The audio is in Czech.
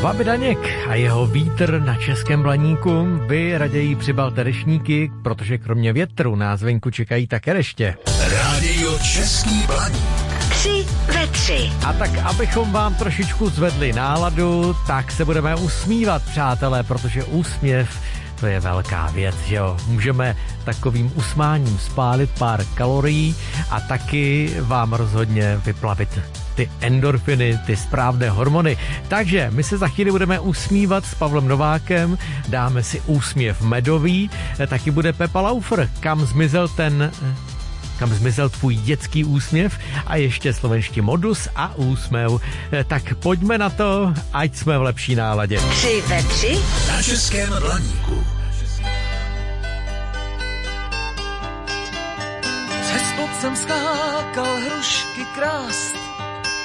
Babi Daněk a jeho vítr na Českém Blaníku. Vy raději přibalte deštníky, protože kromě větru nás venku čekají také deště. Rádio Český Blaník. 3 ve 3. A tak, abychom vám trošičku zvedli náladu, tak se budeme usmívat, přátelé, protože úsměv to je velká věc, že jo. Můžeme takovým usmáním spálit pár kalorií a taky vám rozhodně vyplavit ty endorfiny, ty správné hormony. Takže my se za chvíli budeme usmívat s Pavlem Novákem, dáme si úsměv medový, taky bude Pepa Laufer, kam zmizel tvůj dětský úsměv a ještě slovenští modus a úsměv. Tak pojďme na to, ať jsme v lepší náladě. 3 ve 3 na Českém Blaníku. Přes plot jsem skákal hrušky krást,